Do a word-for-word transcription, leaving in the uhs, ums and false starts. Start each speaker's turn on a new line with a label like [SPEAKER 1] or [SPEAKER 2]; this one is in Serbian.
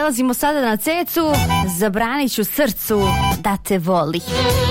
[SPEAKER 1] prelazimo sada na Cecu. Zabranit ću srcu da te voli.